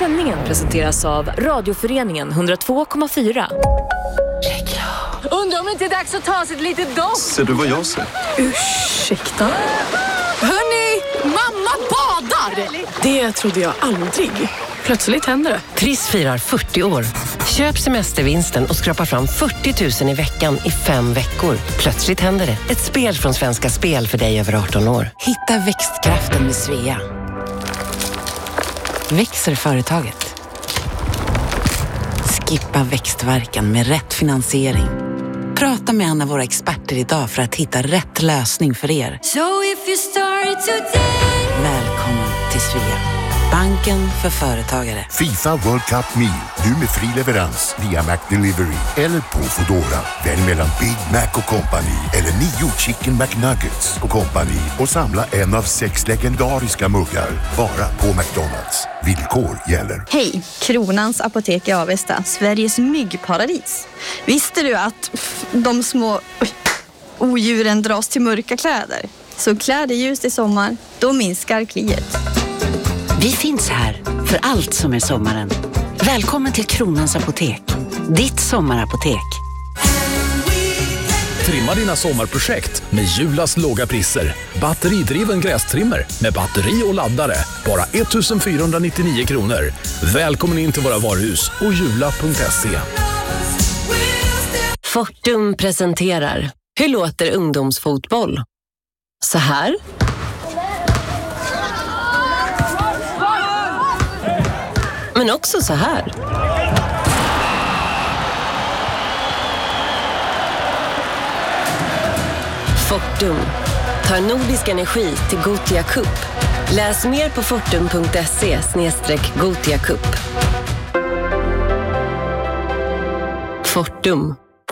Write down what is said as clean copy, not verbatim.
sändningen presenteras av Radioföreningen 102,4. Undrar om det inte är dags att ta sig ett litet dopp. Ser du vad jag ser? Ursäkta. Hörni, mamma badar! Det trodde jag aldrig. Plötsligt händer det. Triss firar 40 år. Köp semestervinsten och skrapa fram 40 000 i veckan i 5 veckor. Plötsligt händer det. Ett spel från Svenska Spel för dig över 18 år. Hitta växtkraften med Svea. Växer företaget. Skippa växtverkan med rätt finansiering. Prata med en av våra experter idag för att hitta rätt lösning för er. Välkommen till Svea. Banken för företagare. FIFA World Cup Meal. Nu med fri leverans via McDelivery. Eller på Foodora. Välj mellan Big Mac och Company. Eller 9 Chicken McNuggets och Company. Och samla en av 6 legendariska muggar. Bara på McDonald's. Villkor gäller. Hej, Kronans Apotek i Avesta. Sveriges myggparadis. Visste du att de små odjuren dras till mörka kläder? Så klä dig ljust i sommar. Då minskar kliet. Vi finns här för allt som är sommaren. Välkommen till Kronans Apotek. Ditt sommarapotek. Trimma dina sommarprojekt med Julas låga priser. Batteridriven grästrimmer med batteri och laddare. Bara 1499 kronor. Välkommen in till våra varuhus och jula.se. Fortum presenterar. Hur låter ungdomsfotboll? Så här. Men också så här. Fortum tar nordisk energi till Gothia Cup. Läs mer på fortum.se/Gothia Cup. Fortum.